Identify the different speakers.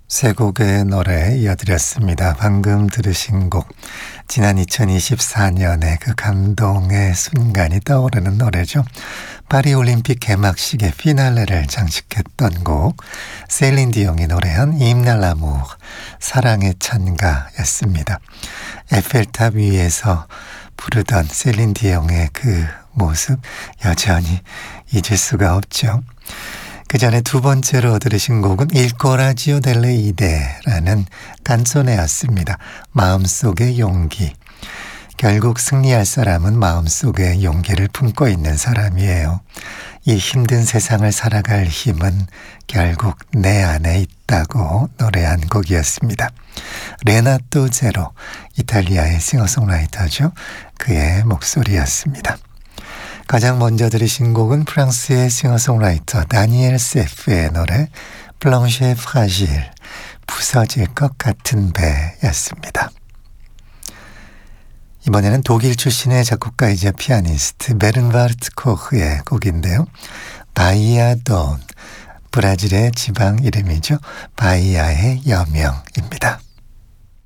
Speaker 1: 세 곡의 노래 이어드렸습니다. 방금 들으신 곡, 지난 2024년의 그 감동의 순간이 떠오르는 노래죠. 파리올림픽 개막식의 피날레를 장식했던 곡, 셀린 디옹이 노래한 임날라무 사랑의 찬가였습니다. 에펠탑 위에서 부르던 셀린 디옹의 그 모습 여전히 잊을 수가 없죠. 그 전에 두 번째로 들으신 곡은 Il coraggio delle ide라는 깐소네였습니다. 마음속의 용기. 결국 승리할 사람은 마음속에 용기를 품고 있는 사람이에요. 이 힘든 세상을 살아갈 힘은 결국 내 안에 있다고 노래한 곡이었습니다. 레나토 제로, 이탈리아의 싱어송라이터죠. 그의 목소리였습니다. 가장 먼저 들으신 곡은 프랑스의 싱어송라이터 다니엘 세프의 노래 블랑쉐 프라질, 부서질 것 같은 배였습니다. 이번에는 독일 출신의 작곡가이자 피아니스트 베른와르트 코흐의 곡인데요. 바이아 돈, 브라질의 지방 이름이죠. 바이아의 여명입니다.